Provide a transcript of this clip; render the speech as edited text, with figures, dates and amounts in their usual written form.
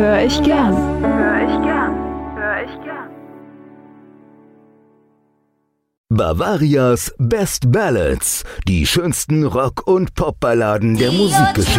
Hör ich gern. Bavarias Best Ballads, die schönsten Rock- und Popballaden der Musikgeschichte.